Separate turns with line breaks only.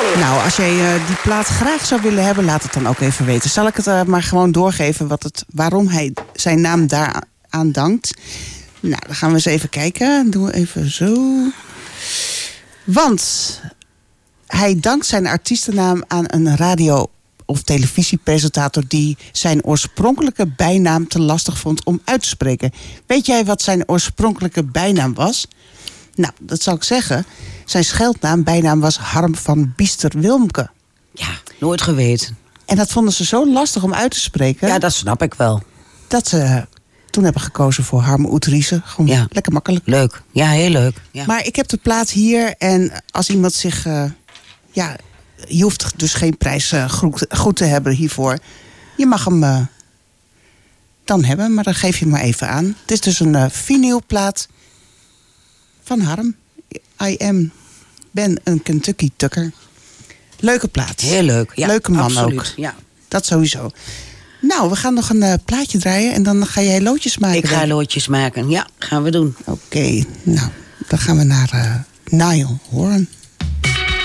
Nou, als jij die plaat graag zou willen hebben, laat het dan ook even weten. Zal ik het maar gewoon doorgeven waarom hij zijn naam daaraan dankt? Nou, dan gaan we eens even kijken. Doen we even zo. Want hij dankt zijn artiestennaam aan een radio- of televisiepresentator die zijn oorspronkelijke bijnaam te lastig vond om uit te spreken. Weet jij wat zijn oorspronkelijke bijnaam was? Nou, dat zal ik zeggen. Zijn bijnaam was Harm van Biester-Wilmke.
Ja, nooit geweten.
En dat vonden ze zo lastig om uit te spreken.
Ja, dat snap ik wel.
Dat ze toen hebben gekozen voor Harm Oetriese. Gewoon lekker makkelijk.
Leuk. Ja, heel leuk. Ja.
Maar ik heb de plaat hier en als iemand zich... je hoeft dus geen prijs goed te hebben hiervoor. Je mag hem dan hebben, maar dan geef je hem maar even aan. Het is dus een vinylplaat van Harm. Ben een Kentucky Tucker. Leuke plaat.
Heel leuk. Ja,
leuke man
absoluut.
ook.
Ja.
Dat sowieso. Nou, we gaan nog een plaatje draaien en dan ga jij loodjes maken.
Ik ga loodjes maken. Ja, gaan we doen.
Oké, nou, dan gaan we naar Niall Horan.